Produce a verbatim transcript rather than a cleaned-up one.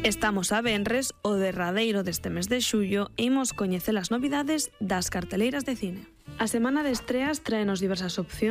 Estamos a venres, o derradeiro deste mes de xullo, e imos coñecer as novidades das carteleiras de cine. A semana de estreas traenos diversas opcións